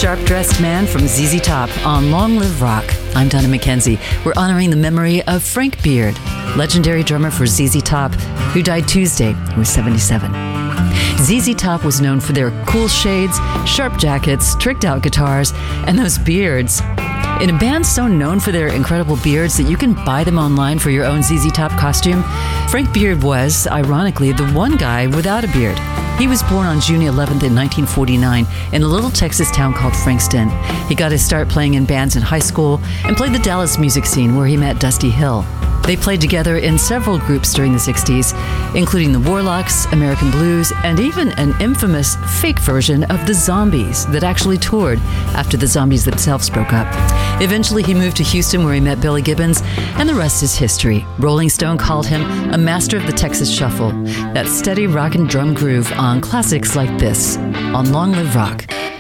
sharp-dressed man from ZZ Top on Long Live Rock. I'm Donna McKenzie. We're honoring the memory of Frank Beard, legendary drummer for ZZ Top, who died Tuesday. He was 77. ZZ Top was known for their cool shades, sharp jackets, tricked-out guitars, and those beards. In a band so known for their incredible beards that you can buy them online for your own ZZ Top costume, Frank Beard was, ironically, the one guy without a beard. He was born on June 11th in 1949 in a little Texas town called Frankston. He got his start playing in bands in high school and played the Dallas music scene where he met Dusty Hill. They played together in several groups during the 60s, including the Warlocks, American Blues, and even an infamous fake version of the Zombies that actually toured after the Zombies themselves broke up. Eventually, he moved to Houston where he met Billy Gibbons, and the rest is history. Rolling Stone called him a master of the Texas Shuffle, that steady rock and drum groove on classics like this, on Long Live Rock.